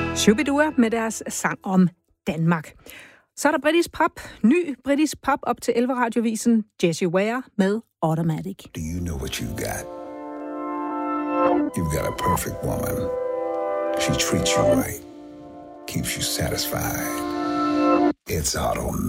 Shubidua med deres sang om Danmark. Så er der britisk pop, ny britisk pop op til 11 radiovisen, Jessie Ware med Automatic. Do you know what you got? You've got a perfect woman. She treats you right, keeps you satisfied. It's automatic.